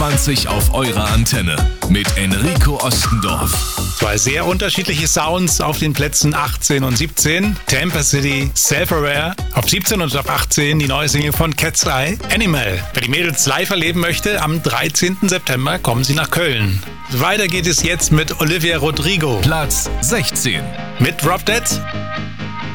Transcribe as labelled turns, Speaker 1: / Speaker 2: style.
Speaker 1: 21 auf eurer Antenne mit Enrico Ostendorf.
Speaker 2: Zwei sehr unterschiedliche Sounds auf den Plätzen 18 und 17. Tampa City, Self-Aware. Auf 17 und auf 18 die neue Single von Cat's Eye, Animal. Wer die Mädels live erleben möchte, am 13. September kommen sie nach Köln. Weiter geht es jetzt mit Olivia Rodrigo.
Speaker 1: Platz 16.
Speaker 2: Mit Drop Dead.